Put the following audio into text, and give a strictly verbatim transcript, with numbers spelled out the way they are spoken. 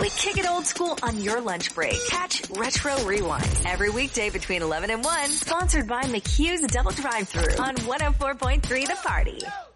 We kick it old school on your lunch break. Catch Retro Rewind every weekday between eleven and one. Sponsored by McHugh's Double Drive-Thru on one oh four point three The Party.